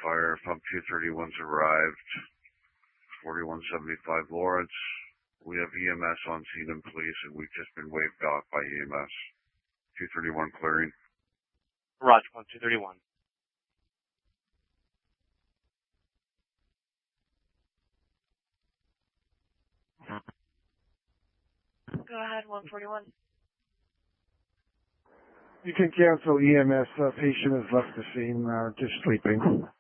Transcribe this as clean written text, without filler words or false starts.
fire. Pump 231's arrived. 4175 Lawrence. We have EMS on scene and police, and we've just been waved off by EMS. 231 clearing. Roger, 231. Go ahead, 141. You can cancel EMS. Patient has left the scene, just sleeping.